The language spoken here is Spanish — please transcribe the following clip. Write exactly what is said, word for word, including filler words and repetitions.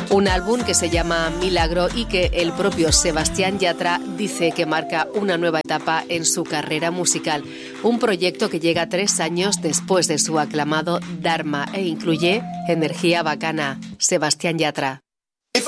Un álbum que se llama Milagro y que el propio Sebastián Yatra dice que marca una nueva etapa en su carrera musical. Un proyecto que llega tres años después de su aclamado Dharma e incluye Energía Bacana. Sebastián Yatra.